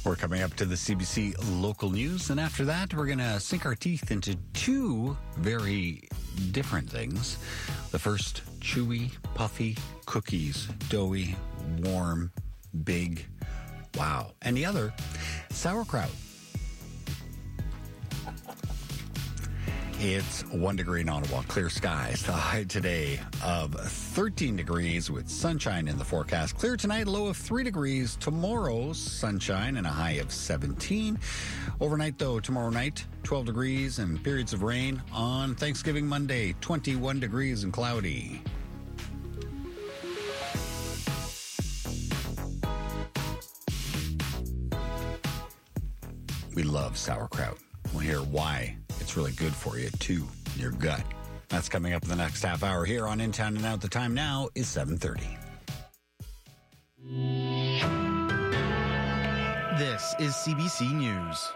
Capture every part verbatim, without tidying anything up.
We're coming up to the C B C local news, and after that, we're going to sink our teeth into two very different things. The first, chewy, puffy cookies, doughy, warm, big, wow. And the other, sauerkraut. It's one degree in Ottawa, clear skies. The high today of thirteen degrees with sunshine in the forecast. Clear tonight, low of three degrees. Tomorrow, sunshine and a high of seventeen. Overnight, though, tomorrow night, twelve degrees and periods of rain. On Thanksgiving Monday, twenty-one degrees and cloudy. We love sauerkraut. We'll hear why it's really good for you, too, in your gut. That's coming up in the next half hour here on In Town and Out. The time now is seven thirty. This is C B C News.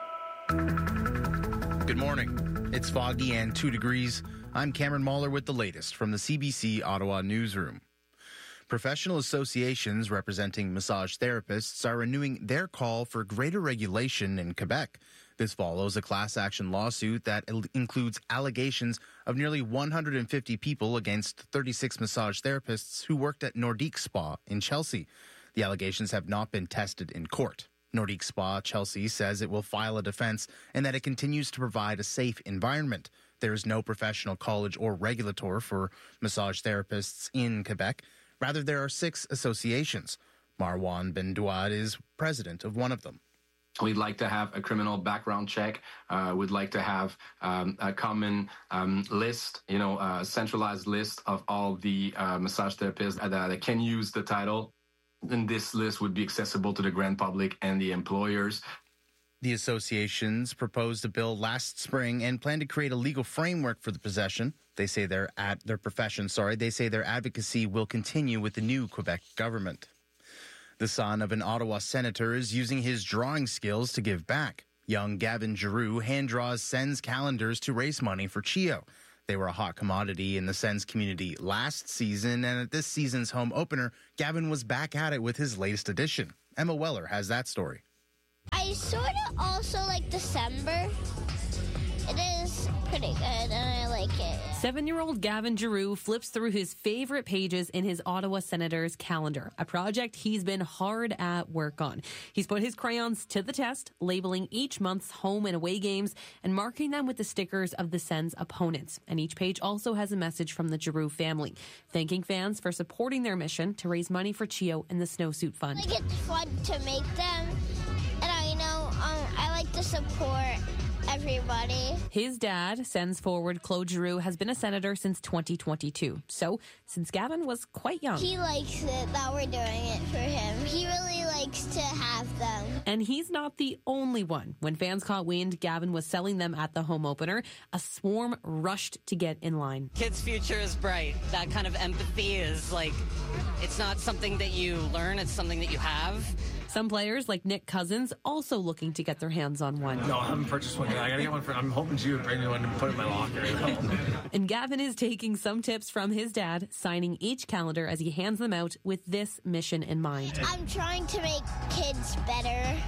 Good morning. It's foggy and two degrees. I'm Cameron Mahler with the latest from the C B C Ottawa newsroom. Professional associations representing massage therapists are renewing their call for greater regulation in Quebec. This follows a class action lawsuit that includes allegations of nearly one hundred fifty people against thirty-six massage therapists who worked at Nordique Spa in Chelsea. The allegations have not been tested in court. Nordique Spa Chelsea says it will file a defense and that it continues to provide a safe environment. There is no professional college or regulator for massage therapists in Quebec. Rather, there are six associations. Marwan Bendouad is president of one of them. We'd like to have a criminal background check. Uh, we'd like to have um, a common um, list, you know, a centralized list of all the uh, massage therapists that, that can use the title. And this list would be accessible to the grand public and the employers. The associations proposed a bill last spring and plan to create a legal framework for the possession. They say their ad, their profession, sorry, they say their advocacy will continue with the new Quebec government. The son of an Ottawa senator is using his drawing skills to give back. Young Gavin Giroux hand draws Sens calendars to raise money for CHEO. They were a hot commodity in the Sens community last season, and at this season's home opener, Gavin was back at it with his latest edition. Emma Weller has that story. I sort of also like December. It is pretty good, and I like it. Seven-year-old Gavin Giroux flips through his favorite pages in his Ottawa Senators calendar, a project he's been hard at work on. He's put his crayons to the test, labeling each month's home and away games and marking them with the stickers of the Sens' opponents. And each page also has a message from the Giroux family, thanking fans for supporting their mission to raise money for CHEO and the Snowsuit Fund. I think it's fun to make them, and I know um, I like to support everybody. His dad, Sens forward Claude Giroux, has been a senator since twenty twenty-two. So, since Gavin was quite young. He likes it that we're doing it for him. He really likes to have them. And he's not the only one. When fans caught wind Gavin was selling them at the home opener, a swarm rushed to get in line. Kids' future is bright. That kind of empathy is like, it's not something that you learn, it's something that you have. Some players, like Nick Cousins, also looking to get their hands on one. No, I haven't purchased one yet. I gotta get one for, I'm hoping you would bring me one and put it in my locker. You know? And Gavin is taking some tips from his dad, signing each calendar as he hands them out with this mission in mind. I'm trying to make kids better,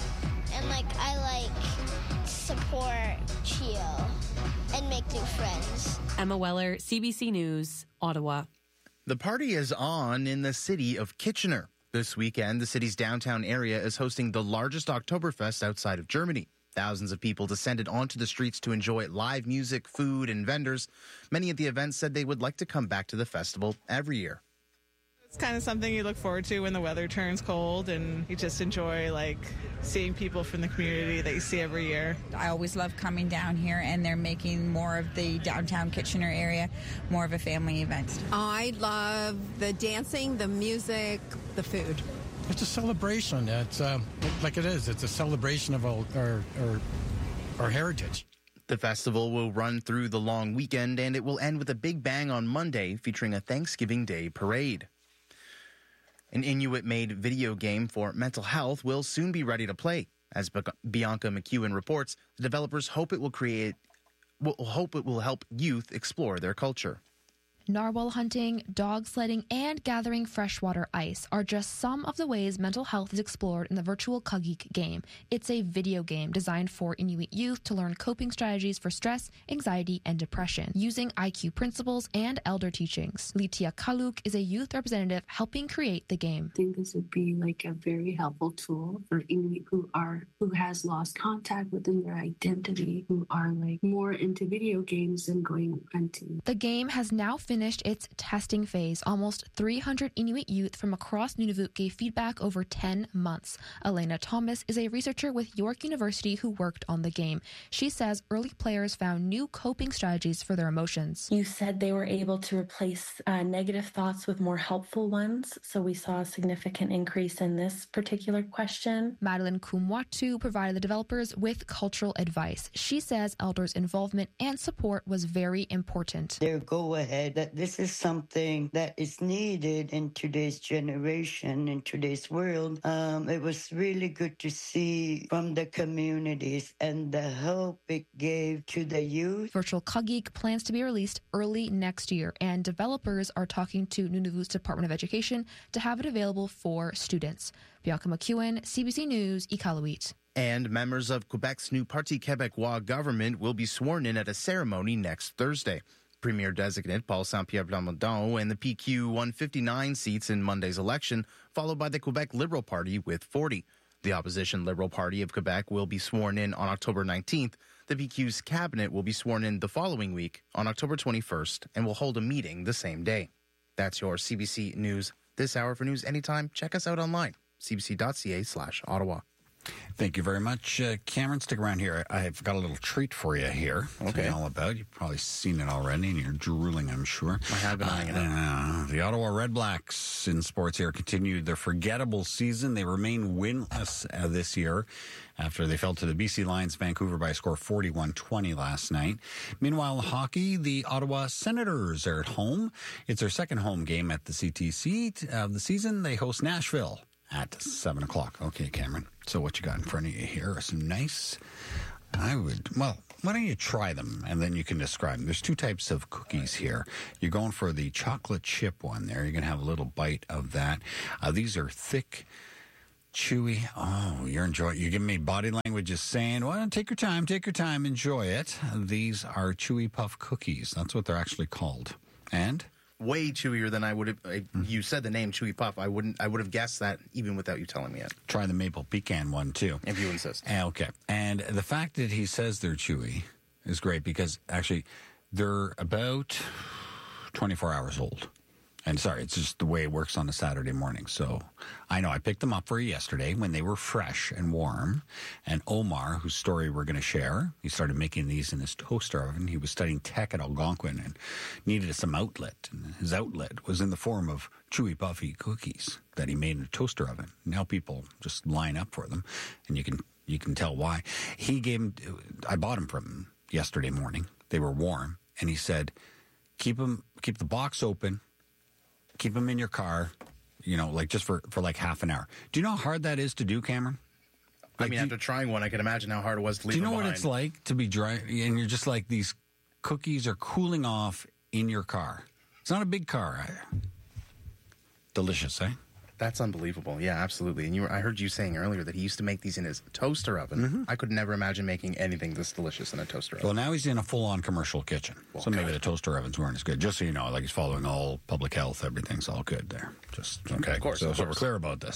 and like I like support CHEO and make new friends. Emma Weller, C B C News, Ottawa. The party is on in the city of Kitchener. This weekend, the city's downtown area is hosting the largest Oktoberfest outside of Germany. Thousands of people descended onto the streets to enjoy live music, food, and vendors. Many at the event said they would like to come back to the festival every year. It's kind of something you look forward to when the weather turns cold, and you just enjoy like seeing people from the community that you see every year. I always love coming down here, and they're making more of the downtown Kitchener area more of a family event. I love the dancing, the music, the food. It's a celebration. It's uh, like it is. It's a celebration of our, our, our, our heritage. The festival will run through the long weekend, and it will end with a big bang on Monday featuring a Thanksgiving Day parade. An Inuit-made video game for mental health will soon be ready to play. As Bianca McEwen reports, the developers hope it will create, will hope it will help youth explore their culture. narwhal hunting, dog sledding, and gathering freshwater ice are just some of the ways mental health is explored in the virtual Kagik game. It's a video game designed for Inuit youth to learn coping strategies for stress, anxiety, and depression, using I Q principles and elder teachings. Litia Kaluk is a youth representative helping create the game. I think this would be like a very helpful tool for Inuit who are who has lost contact within their identity, who are like more into video games than going hunting. The game has now finished its testing phase. Almost three hundred Inuit youth from across Nunavut gave feedback over ten months. Elena Thomas is a researcher with York University who worked on the game. She says early players found new coping strategies for their emotions. You said they were able to replace uh, negative thoughts with more helpful ones, so we saw a significant increase in this particular question. Madeline Kumwatu provided the developers with cultural advice. She says elders' involvement and support was very important. Their go ahead that this is something that is needed in today's generation, in today's world. Um, it was really good to see from the communities and the hope it gave to the youth. Virtual Kagik plans to be released early next year, and developers are talking to Nunavut's Department of Education to have it available for students. Bianca McEwen, C B C News, Iqaluit. And members of Quebec's new Parti Québécois government will be sworn in at a ceremony next Thursday. Premier designate Paul Saint-Pierre Plamondon and the P Q won fifty-nine seats in Monday's election, followed by the Quebec Liberal Party with forty. The opposition Liberal Party of Quebec will be sworn in on October nineteenth. The P Q's cabinet will be sworn in the following week on October twenty-first and will hold a meeting the same day. That's your C B C News this hour. For news anytime, check us out online, c b c dot c a slash Ottawa. Thank you very much, uh, Cameron. Stick around here. I, I've got a little treat for you here. Okay. All about. You've probably seen it already, and you're drooling, I'm sure. I have been eyeing it up. Uh, the Ottawa Red Blacks in sports here continued their forgettable season. They remain winless uh, this year after they fell to the B C Lions Vancouver by a score of forty-one twenty last night. Meanwhile, in hockey, the Ottawa Senators are at home. It's their second home game at the C T C of the season. They host Nashville at seven o'clock. Okay, Cameron. So what you got in front of you here are some nice, I would, well, why don't you try them and then you can describe them. There's two types of cookies here. You're going for the chocolate chip one there. You're going to have a little bite of that. Uh, these are thick, chewy. Oh, you're enjoying, you're giving me body language just saying, well, take your time, take your time, enjoy it. These are Chewy Puff cookies. That's what they're actually called. And? Way chewier than I would have. I, you said the name Chewy Puff. I wouldn't. I would have guessed that even without you telling me it. Try the maple pecan one too, if you insist. Okay. And the fact that he says they're chewy is great because actually they're about twenty-four hours old. And sorry, it's just the way it works on a Saturday morning. So I know I picked them up for you yesterday when they were fresh and warm. And Omar, whose story we're going to share, he started making these in his toaster oven. He was studying tech at Algonquin and needed some outlet. And his outlet was in the form of chewy, puffy cookies that he made in a toaster oven. Now people just line up for them, and you can you can tell why. He gave him, I bought them from him yesterday morning. They were warm, and he said, keep them, keep the box open. Keep them in your car, you know, like just for, for like half an hour. Do you know how hard that is to do, Cameron? Like, I mean, after trying one, I can imagine how hard it was to leave them behind. Do you know what it's like to be dry? And you're just like, these cookies are cooling off in your car. It's not a big car. Delicious, eh? That's unbelievable. Yeah, absolutely. And you were, I heard you saying earlier that he used to make these in his toaster oven. Mm-hmm. I could never imagine making anything this delicious in a toaster oven. Well, now he's in a full-on commercial kitchen. Well, so maybe good. The toaster ovens weren't as good. Just so you know, like he's following all public health. Everything's all good there. Just, okay. Of course. So, of so course. we're clear about this.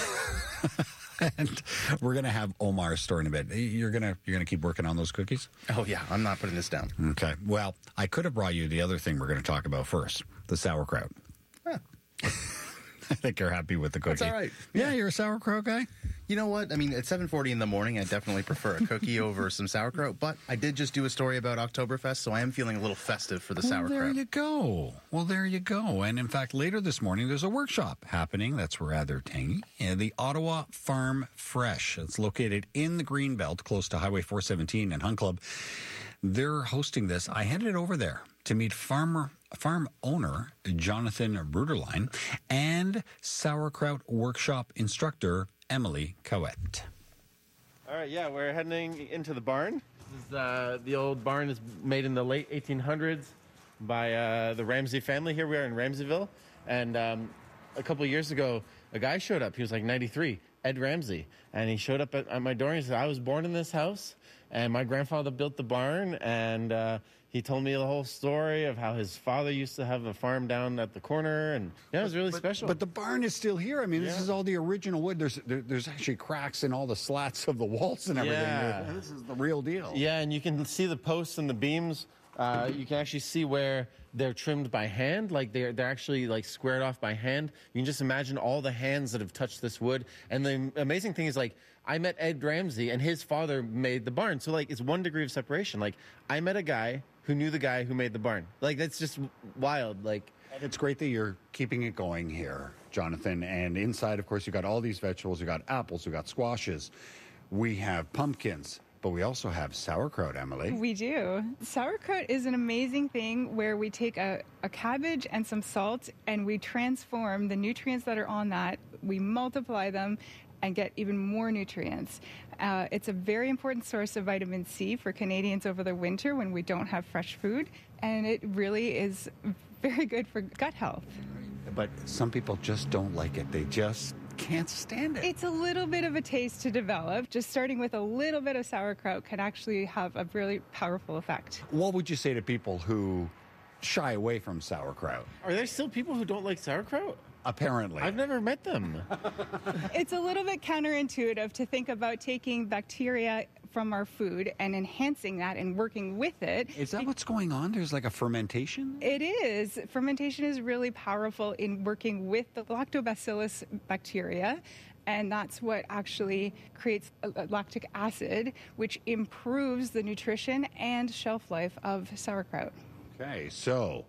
And we're going to have Omar's story in a bit. You're going to you're gonna keep working on those cookies? Oh, yeah. I'm not putting this down. Okay. Well, I could have brought you the other thing we're going to talk about first, the sauerkraut. Huh. I think you're happy with the cookie. That's all right. Yeah, yeah, you're a sauerkraut guy? You know what? I mean, at seven forty in the morning, I definitely prefer a cookie over some sauerkraut, but I did just do a story about Oktoberfest, so I am feeling a little festive for the well, sauerkraut. There you go. Well, there you go. And in fact, later this morning, there's a workshop happening that's rather tangy. And the Ottawa Farm Fresh. It's located in the Greenbelt, close to Highway four seventeen and Hunt Club. They're hosting this. I headed over there to meet farmer farm owner Jonathan Bruderline and sauerkraut workshop instructor Emily Cowett. All right, yeah, we're heading into the barn. This is uh, the old barn is made in the late eighteen hundreds. by uh, the Ramsey family. Here we are in Ramseyville. And um, a couple of years ago, a guy showed up. He was like ninety-three, Ed Ramsey. And he showed up at, at my door and he said, I was born in this house, and my grandfather built the barn. And uh, he told me the whole story of how his father used to have a farm down at the corner. And yeah, it was really but, special. But the barn is still here. I mean, Yeah. this is all the original wood. There's there, there's actually cracks in all the slats of the walls and everything. Yeah. This is the real deal. Yeah, and you can see the posts and the beams. Uh, you can actually see where they're trimmed by hand, like they're they're actually like squared off by hand. You can just imagine all the hands that have touched this wood. And the amazing thing is, like, I met Ed Ramsey, and his father made the barn. So like, it's one degree of separation. Like, I met a guy who knew the guy who made the barn. Like, that's just wild. Like, and it's great that you're keeping it going here, Jonathan. And inside, of course, you got all these vegetables. You got apples. You got squashes. We have pumpkins. But we also have sauerkraut, Emily. We do. Sauerkraut is an amazing thing where we take a, a cabbage and some salt and we transform the nutrients that are on that. We multiply them and get even more nutrients. Uh, it's a very important source of vitamin C for Canadians over the winter when we don't have fresh food. And it really is very good for gut health. But some people just don't like it. They just can't stand it. It's a little bit of a taste to develop. Just starting with a little bit of sauerkraut can actually have a really powerful effect. What would you say to people who shy away from sauerkraut? are there still people who don't like sauerkraut? Apparently. I've never met them. It's a little bit counterintuitive to think about taking bacteria from our food and enhancing that and working with it. Is that what's going on? There's like a fermentation? It is. Fermentation is really powerful in working with the lactobacillus bacteria. And that's what actually creates lactic acid, which improves the nutrition and shelf life of sauerkraut. Okay, so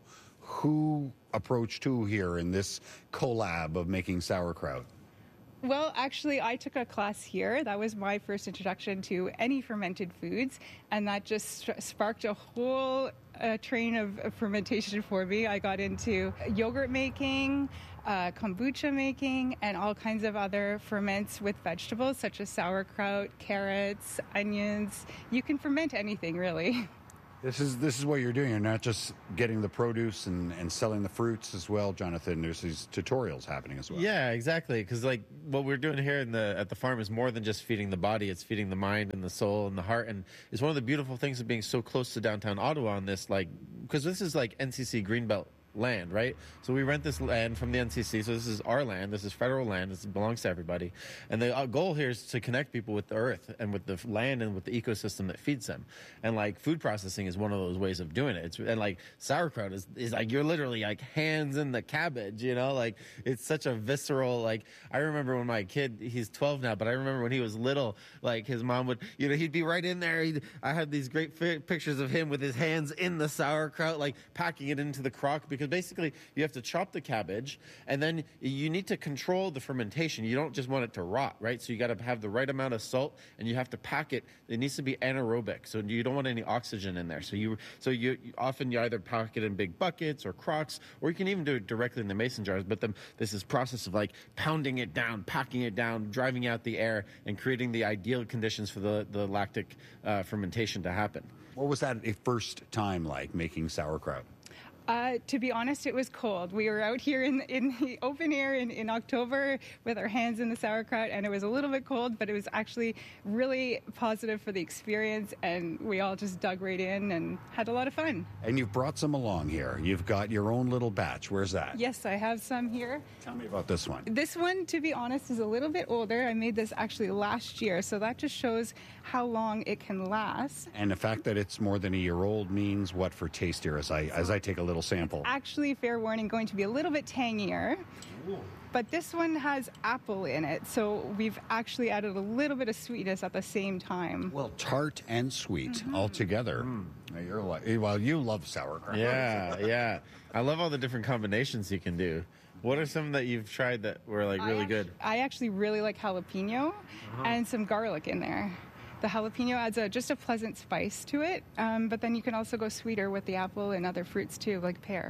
who approached who here in this collab of making sauerkraut? Well, actually, I took a class here. That was my first introduction to any fermented foods, and that just sparked a whole uh, train of, of fermentation for me. I got into yogurt making, uh, kombucha making, and all kinds of other ferments with vegetables, such as sauerkraut, carrots, onions. You can ferment anything, really. This is this is what you're doing. You're not just getting the produce and, and selling the fruits as well, Jonathan. There's these tutorials happening as well. Yeah, exactly. Because like what we're doing here in the at the farm is more than just feeding the body; it's feeding the mind and the soul and the heart. And it's one of the beautiful things of being so close to downtown Ottawa on this, like, because this is like N C C Greenbelt land, right? So we rent this land from the N C C. So this is our land. This is federal land. This belongs to everybody. And the goal here is to connect people with the earth and with the land and with the ecosystem that feeds them. And like food processing is one of those ways of doing it. It's and like sauerkraut is, is like you're literally like hands in the cabbage, you know, like it's such a visceral, like I remember when my kid, he's twelve now, but I remember when he was little, like his mom would, you know, he'd be right in there. He'd, I had these great fi- pictures of him with his hands in the sauerkraut, like packing it into the crock, because basically you have to chop the cabbage and then you need to control the fermentation. You don't just want it to rot, right? So you got to have the right amount of salt and you have to pack it. It needs to be anaerobic. So you don't want any oxygen in there. So you, so you, you often you either pack it in big buckets or crocks, or you can even do it directly in the mason jars. But then this is process of like pounding it down, packing it down, driving out the air and creating the ideal conditions for the, the lactic uh, fermentation to happen. What was that a first time like making sauerkraut? Uh, to be honest, it was cold. We were out here in in the open air in, in October with our hands in the sauerkraut, and it was a little bit cold, but it was actually really positive for the experience, and we all just dug right in and had a lot of fun. And you've brought some along here. You've got your own little batch. Where's that? Yes, I have some here. Tell me about this one. This one, to be honest, is a little bit older. I made this actually last year, so that just shows how long it can last. And the fact that it's more than a year old means what for taste here as I, as I take a little sample? Actually, fair warning, going to be a little bit tangier. Ooh. But this one has apple in it, so we've actually added a little bit of sweetness at the same time. Well, tart and sweet mm-hmm. all together. Mm. You're like, well, you love sauerkraut. Yeah, yeah. I love all the different combinations you can do. What are some that you've tried that were like really I good? Actually, I actually really like jalapeno uh-huh. and some garlic in there. The jalapeno adds a, just a pleasant spice to it, um, but then you can also go sweeter with the apple and other fruits too, like pear.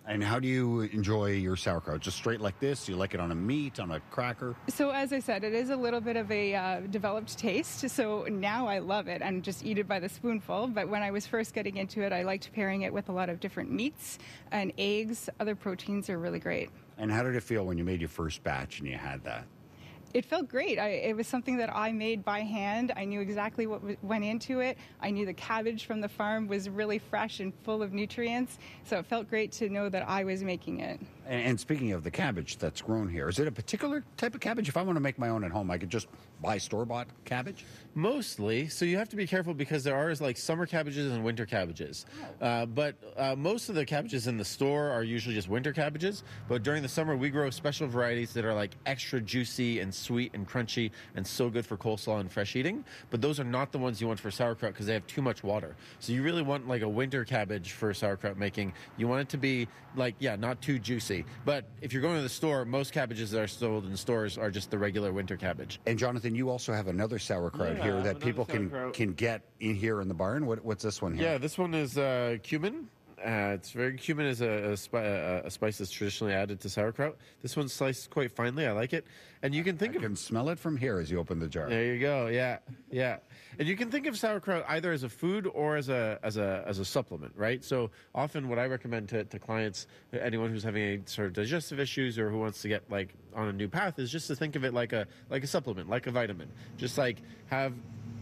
And how do you enjoy your sauerkraut? Just straight like this? Do you like it on a meat, on a cracker? So as I said, it is a little bit of a uh, developed taste. So now I love it and just eat it by the spoonful. But when I was first getting into it, I liked pairing it with a lot of different meats and eggs. Other proteins are really great. And how did it feel when you made your first batch and you had that? It felt great. I, it was something that I made by hand. I knew exactly what w- went into it. I knew the cabbage from the farm was really fresh and full of nutrients. So it felt great to know that I was making it. And, and speaking of the cabbage that's grown here, is it a particular type of cabbage? If I want to make my own at home, I could just buy store-bought cabbage? Mostly. So you have to be careful because there are like summer cabbages and winter cabbages. Oh. Uh, but uh, most of the cabbages in the store are usually just winter cabbages. But during the summer, we grow special varieties that are like extra juicy and sweet and crunchy and so good for coleslaw and fresh eating. But those are not the ones you want for sauerkraut because they have too much water. So you really want like a winter cabbage for sauerkraut making. You want it to be like, yeah, not too juicy. But if you're going to the store, most cabbages that are sold in stores are just the regular winter cabbage. And Jonathan, you also have another sauerkraut yeah, here that people can, can get in here in the barn. What, what's this one here? Yeah, this one is uh, cumin. Uh, it's very cumin is a, a, spi- a, a spice that's traditionally added to sauerkraut. This one's sliced quite finely. I like it, and you can think I of can smell it from here as you open the jar. There you go. Yeah, yeah, and you can think of sauerkraut either as a food or as a as a as a supplement, right? So often, what I recommend to, to clients, anyone who's having any sort of digestive issues or who wants to get like on a new path, is just to think of it like a like a supplement, like a vitamin. Just like have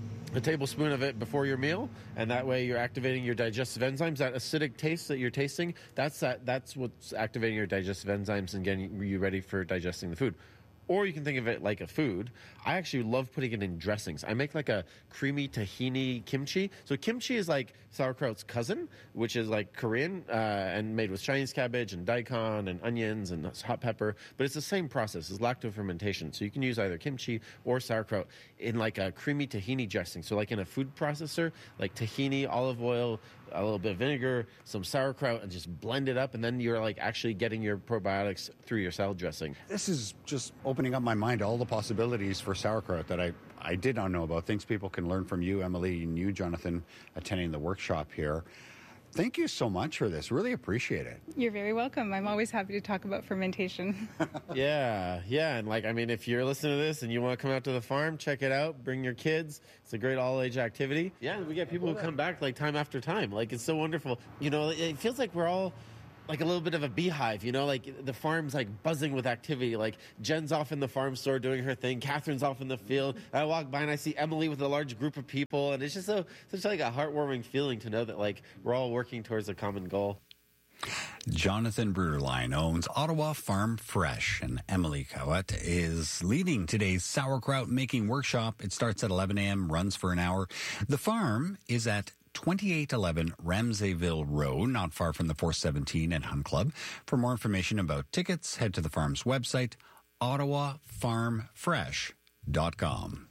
a tablespoon of it before your meal, and that way you're activating your digestive enzymes. That acidic taste that you're tasting, that's that, that's what's activating your digestive enzymes and getting you ready for digesting the food. Or you can think of it like a food. I actually love putting it in dressings. I make like a creamy tahini kimchi. So kimchi is like sauerkraut's cousin, which is like Korean uh, and made with Chinese cabbage and daikon and onions and hot pepper. But it's the same process. It's lacto fermentation. So you can use either kimchi or sauerkraut in like a creamy tahini dressing. So like in a food processor, like tahini, olive oil, a little bit of vinegar, some sauerkraut, and just blend it up, and then you're like actually getting your probiotics through your salad dressing. This is just opening up my mind to all the possibilities for sauerkraut that I, I did not know about. Things people can learn from you, Emily, and you, Jonathan, attending the workshop here. Thank you so much for this. Really appreciate it. You're very welcome. I'm always happy to talk about fermentation. yeah, yeah. And like, I mean, if you're listening to this and you want to come out to the farm, check it out. Bring your kids. It's a great all-age activity. Yeah, we get people who come back like time after time. Like, it's so wonderful. You know, it feels like we're all like a little bit of a beehive, you know, like the farm's like buzzing with activity. Like Jen's off in the farm store doing her thing. Catherine's off in the field. I walk by and I see Emily with a large group of people. And it's just so, such like a heartwarming feeling to know that like we're all working towards a common goal. Jonathan Bruderline owns Ottawa Farm Fresh, and Emily Cowett is leading today's sauerkraut making workshop. It starts at eleven a.m., runs for an hour. The farm is at twenty-eight eleven Ramsayville Road, not far from the four seventeen and Hunt Club. For more information about tickets, head to the farm's website, ottawa farm fresh dot com.